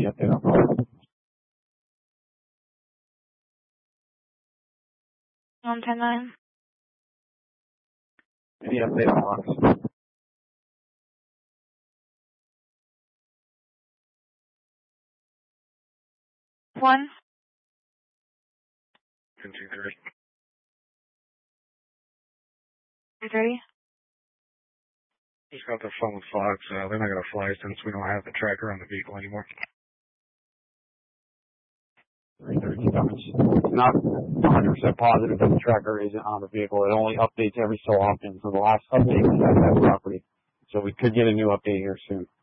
update on Fox. On 10-9. Any update on Fox? One. 2-3. 2:30. Just got the phone with Fox. They're not going to fly since we don't have the tracker on the vehicle anymore. 3:30 comments. It's not 100% positive that the tracker isn't on the vehicle. It only updates every so often. So the last update was at that property. So we could get a new update here soon.